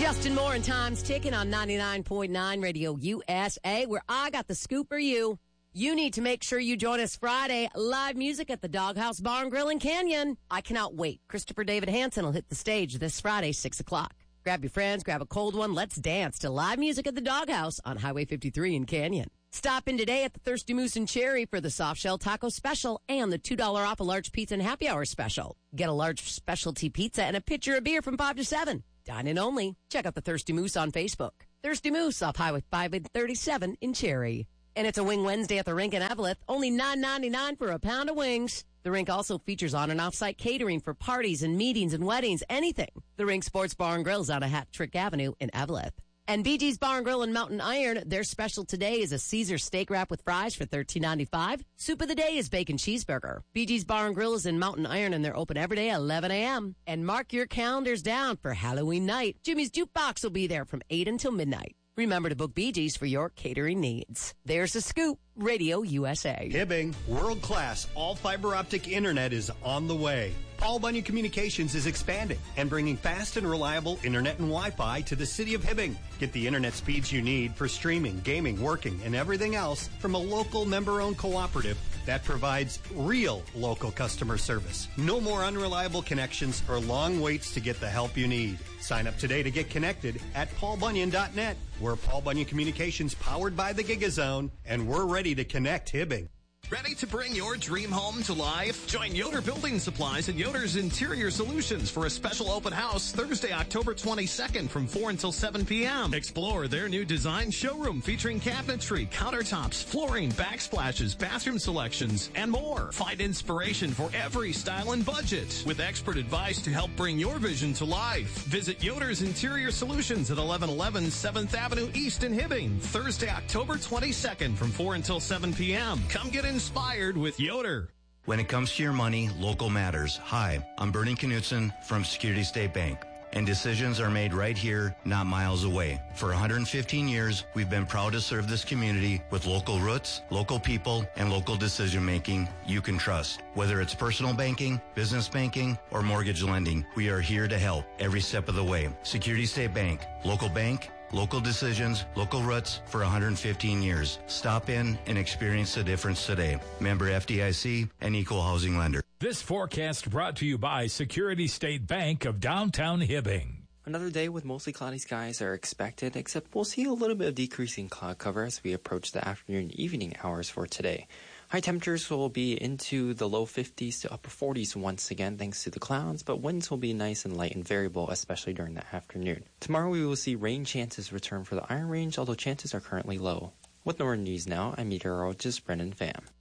Justin Moore and Time's Ticking on 99.9 Radio USA, where I got the scoop for you. You need to make sure you join us Friday. Live music at the Doghouse Bar and Grill in Canyon. I cannot wait. Christopher David Hansen will hit the stage this Friday, 6 o'clock. Grab your friends, grab a cold one. Let's dance to live music at the Doghouse on Highway 53 in Canyon. Stop in today at the Thirsty Moose and Cherry for the soft shell taco special and the $2 off a large pizza and happy hour special. Get a large specialty pizza and a pitcher of beer from 5 to 7. Dine in only. Check out the Thirsty Moose on Facebook. Thirsty Moose off Highway 537 in Cherry. And it's a Wing Wednesday at the rink in Eveleth. Only $9.99 for a pound of wings. The rink also features on and off-site catering for parties and meetings and weddings, anything. The Rink Sports Bar and Grill is on a Hat Trick Avenue in Eveleth. And BG's Bar and Grill in Mountain Iron, their special today is a Caesar steak wrap with fries for $13.95. Soup of the day is bacon cheeseburger. BG's Bar and Grill is in Mountain Iron, and they're open every day at 11 a.m. And mark your calendars down for Halloween night. Jimmy's Jukebox will be there from 8 until midnight. Remember to book BG's for your catering needs. There's the scoop. Radio USA. Hibbing, world-class all-fiber optic internet is on the way. Paul Bunyan Communications is expanding and bringing fast and reliable internet and Wi-Fi to the city of Hibbing. Get the internet speeds you need for streaming, gaming, working, and everything else from a local member-owned cooperative that provides real local customer service. No more unreliable connections or long waits to get the help you need. Sign up today to get connected at paulbunyan.net. We're Paul Bunyan Communications, powered by the GigaZone, and we're ready to connect Hibbing. Ready to bring your dream home to life? Join Yoder Building Supplies and Yoder's Interior Solutions for a special open house Thursday, October 22nd from 4 until 7 p.m. Explore their new design showroom featuring cabinetry, countertops, flooring, backsplashes, bathroom selections, and more. Find inspiration for every style and budget with expert advice to help bring your vision to life. Visit Yoder's Interior Solutions at 1111 7th Avenue East in Hibbing, Thursday, October 22nd from 4 until 7 p.m. Come get inspired with Yoder. When it comes to your money, local matters. Hi, I'm Bernie Knutson from Security State Bank, and decisions are made right here, not miles away. For 115 years, we've been proud to serve this community with local roots, local people, and local decision-making you can trust. Whether it's personal banking, business banking, or mortgage lending, we are here to help every step of the way. Security State Bank, local bank, local decisions, local roots for 115 years. Stop in and experience the difference today. Member FDIC and Equal Housing Lender. This forecast brought to you by Security State Bank of downtown Hibbing. Another day with mostly cloudy skies are expected, except we'll see a little bit of decreasing cloud cover as we approach the afternoon and evening hours for today. High temperatures will be into the low 50s to upper 40s once again thanks to the clouds, but winds will be nice and light and variable, especially during the afternoon. Tomorrow we will see rain chances return for the Iron Range, although chances are currently low. With Northern News now, I'm meteorologist Brendan Pham.